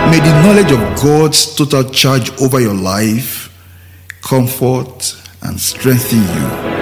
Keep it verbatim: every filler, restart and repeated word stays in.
May the knowledge of God's total charge over your life comfort and strengthen you